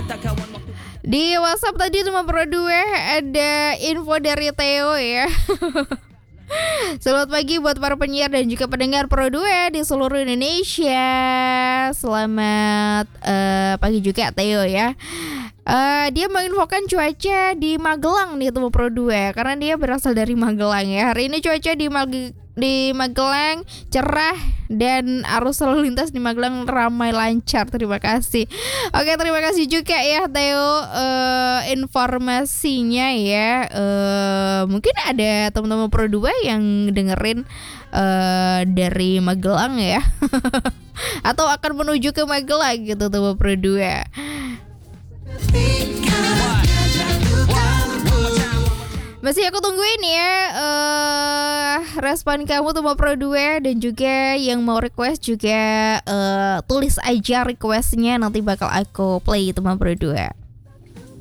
Di WhatsApp tadi cuma Pro 2 ada info dari Theo ya. Selamat pagi buat para penyiar dan juga pendengar Pro 2 di seluruh Indonesia. Selamat pagi juga Theo ya. Dia menginfokan cuaca di Magelang nih tuh Pro 2 karena dia berasal dari Magelang ya. Hari ini cuaca di Magelang cerah dan arus lalu lintas di Magelang ramai lancar. Terima kasih. Oke, terima kasih juga ya Theo informasinya ya. Mungkin ada teman-teman Pro 2 yang dengerin dari Magelang ya. Atau akan menuju ke Magelang gitu tuh Pro 2. Masih aku tungguin ya respon kamu tuh mau Pro 2 dan juga yang mau request juga tulis aja requestnya, nanti bakal aku play itu mau Pro 2.